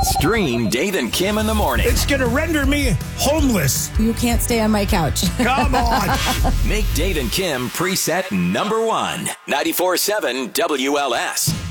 Stream Dave and Kim in the morning. It's going to render me homeless. You can't stay on my couch. Come on. Make Dave and Kim preset number 1. 94.7 WLS.